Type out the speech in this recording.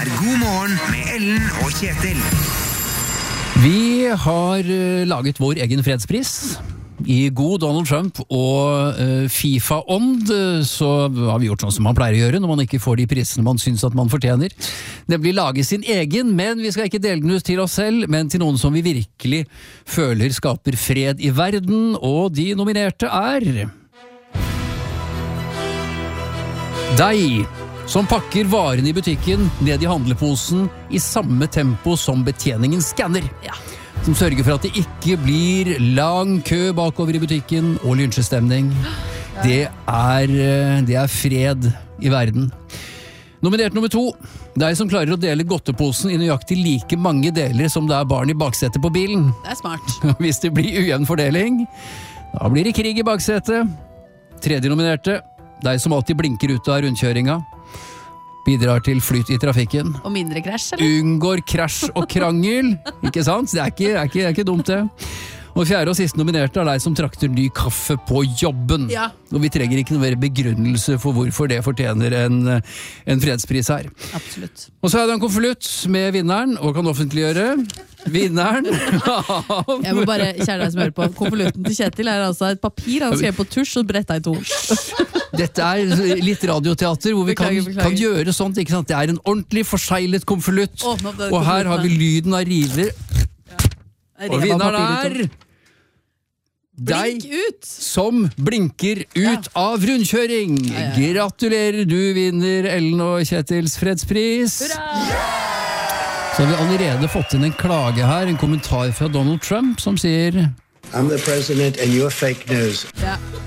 God morgen med Ellen og Kjetil. Vi har laget vår egen fredspris. I god Donald Trump og FIFA-ånd så har vi gjort sånn som man pleier å gjøre når man ikke får de prisene man synes at man fortjener. Nemlig lage sin egen, men vi skal ikke dele den ut til oss selv, men til noen som vi virkelig føler skaper fred i verden, og de nominerte er deg, som pakker varene i butikken ned i handleposen i samme tempo som betjeningen skanner. Ja. Som sørger for at det ikke blir lang kø bakover i butikken og lynsjestemning. Det er fred i verden. Nominert nummer 2. Deg som klarer å dele godteposen i nøyaktig like mange deler som det er barn i baksetet på bilen. Det er smart. Hvis det blir ujevn fordeling, da blir det krig i baksetet. 3. nominerte. Deg som alltid blinker ut av rundkjøringa. Bidrar til flyt i trafikken. Og mindre krasj, eller? Unngår krasj og krangel. Ikke sant? Det er ikke dumt, det. Og 4. og siste nominerte er deg som trakter ny kaffe på jobben. Ja. Og vi trenger ikke noe mer begrunnelse for hvorfor det fortjener en fredspris her. Absolutt. Og så er det en konvolutt med vinneren, og kan offentliggjøre vinneren av... Jeg må bare, kjære deg som hører på, konvolutten til Kjetil er altså et papir han skrev på tusj og bretta i 2. Dette er litt radioteater hvor vi kan gjøre sånt, ikke sant? Det er en ordentlig forseglet konvolutt, og her har vi lyden av river. Og vinneren er deg som blinker ut av rundkjøring. Gratulerer, du vinner Ellen og Kjetils fredspris. Så har vi allerede fått inn en klage her, en kommentar fra Donald Trump som sier I'm the president and you're fake news.